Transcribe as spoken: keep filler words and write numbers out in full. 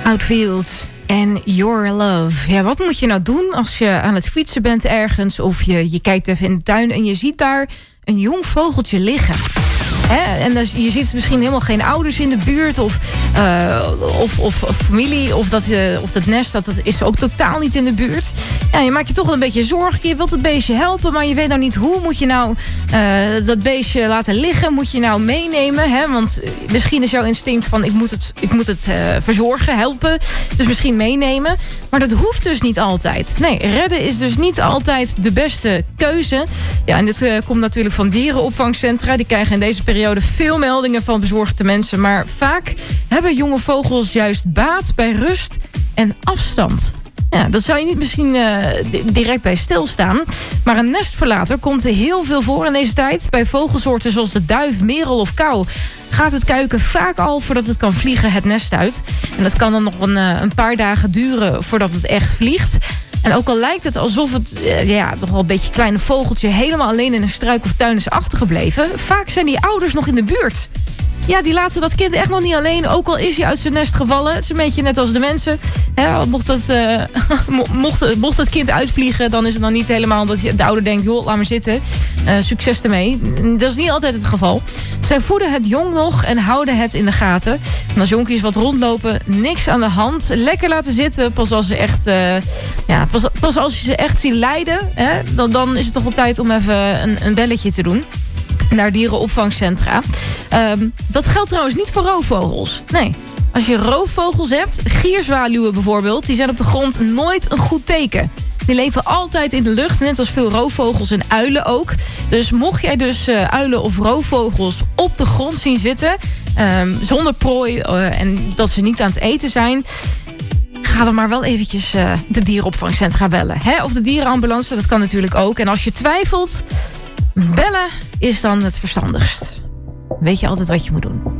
Outfield en Your Love. Ja, wat moet je nou doen als je aan het fietsen bent ergens, of je, je kijkt even in de tuin en je ziet daar een jong vogeltje liggen? He, en dus, je ziet misschien helemaal geen ouders in de buurt of, uh, of, of, of familie. Of dat, uh, of dat nest, dat, dat is ook totaal niet in de buurt. Ja, je maakt je toch wel een beetje zorgen. Je wilt het beestje helpen, maar je weet nou niet hoe. Moet je nou uh, dat beestje laten liggen? Moet je nou meenemen? Hè? Want misschien is jouw instinct van ik moet het, ik moet het uh, verzorgen, helpen. Dus misschien meenemen. Maar dat hoeft dus niet altijd. Nee, redden is dus niet altijd de beste keuze. Ja, en dit uh, komt natuurlijk van dierenopvangcentra. Die krijgen in deze periode veel meldingen van bezorgde mensen. Maar vaak hebben jonge vogels juist baat bij rust en afstand. Ja, dat zou je niet misschien uh, direct bij stilstaan. Maar een nestverlater komt er heel veel voor in deze tijd. Bij vogelsoorten zoals de duif, merel of kauw gaat het kuiken vaak al voordat het kan vliegen het nest uit. En dat kan dan nog een, uh, een paar dagen duren voordat het echt vliegt. En ook al lijkt het alsof het uh, ja, nog wel een beetje kleine vogeltje helemaal alleen in een struik of tuin is achtergebleven, vaak zijn die ouders nog in de buurt. Ja, die laten dat kind echt nog niet alleen, ook al is hij uit zijn nest gevallen. Het is een beetje net als de mensen. He, mocht, het, uh, mocht, mocht het kind uitvliegen, dan is het dan niet helemaal dat de ouder denkt, joh, laat maar zitten. Uh, succes ermee. Dat is niet altijd het geval. Zij voeden het jong nog en houden het in de gaten. En als jonkies wat rondlopen, niks aan de hand. Lekker laten zitten, pas als ze echt, uh, ja, pas, pas als je ze echt ziet lijden, hè, dan, dan is het toch wel tijd om even een, een belletje te doen naar dierenopvangcentra. Um, dat geldt trouwens niet voor roofvogels. Nee, als je roofvogels hebt, gierzwaluwen bijvoorbeeld, die zijn op de grond nooit een goed teken. Die leven altijd in de lucht, net als veel roofvogels en uilen ook. Dus mocht jij dus uh, uilen of roofvogels op de grond zien zitten, um, zonder prooi uh, en dat ze niet aan het eten zijn, ga dan maar wel eventjes uh, de dierenopvangcentra bellen. Hè? Of de dierenambulance, dat kan natuurlijk ook. En als je twijfelt, bellen is dan het verstandigst. Weet je altijd wat je moet doen.